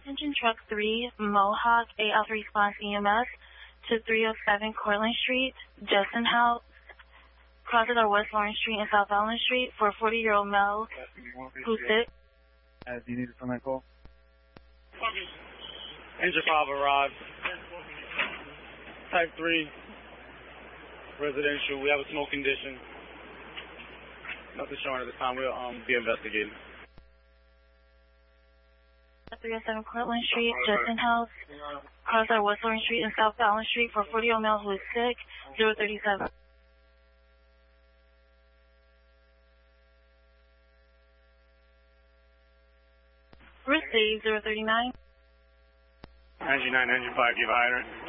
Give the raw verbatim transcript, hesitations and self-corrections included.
Attention Truck three, Mohawk, eight Alpha Response E M S to three oh seven Cortlandt Street, Justin House, crosses our West Lawrence Street and South Allen Street for a forty-year-old male who's sick. Uh, do you need from that call? Engine five arrived. Type three, residential. We have a smoke condition. Nothing showing at this time. We'll um, be investigating. three oh seven Cortlandt Street, Justin House, cross our West Lawrence Street and South Allen Street for a forty-year-old male who is sick, zero thirty-seven. Received, zero thirty-nine. Engine nine, engine five, give a hydrant.